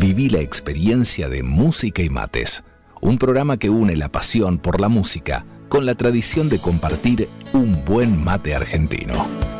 Viví la experiencia de Música y Mates, un programa que une la pasión por la música con la tradición de compartir un buen mate argentino.